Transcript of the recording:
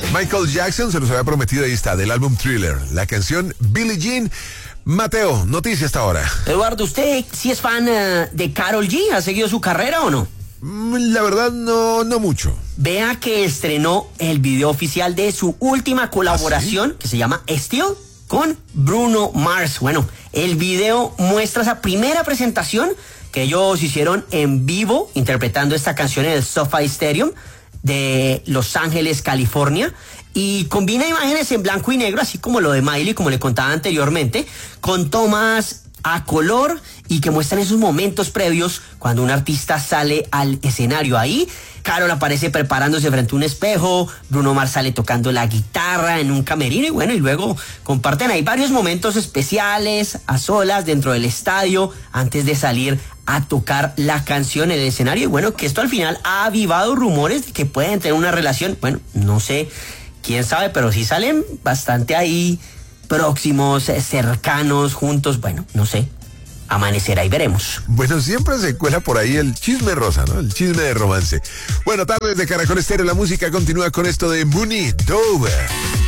Michael Jackson se los había prometido, ahí está, del álbum Thriller, la canción Billie Jean. Mateo, noticia hasta ahora. Eduardo, ¿usted sí es fan de Karol G? ¿Ha seguido su carrera o no? La verdad, no mucho. Vea que estrenó el video oficial de su última colaboración, que se llama Still, con Bruno Mars. Bueno, el video muestra esa primera presentación que ellos hicieron en vivo, interpretando esta canción en el SoFi Stadium de Los Ángeles, California, y combina imágenes en blanco y negro, así como lo de Miley, como le contaba anteriormente, con tomas a color y que muestran esos momentos previos cuando un artista sale al escenario. Ahí Karol aparece preparándose frente a un espejo, Bruno Mars sale tocando la guitarra en un camerino y bueno, y luego comparten ahí varios momentos especiales a solas dentro del estadio antes de salir a tocar la canción en el escenario. Y bueno, que esto al final ha avivado rumores de que pueden tener una relación, bueno, no sé, quién sabe, pero sí salen bastante ahí próximos, cercanos, juntos, bueno, no sé. Amanecerá y veremos. Bueno, siempre se cuela por ahí el chisme rosa, ¿no? El chisme de romance. Bueno, tardes de Caracol Estéreo, la música continúa con esto de Mooney Dover.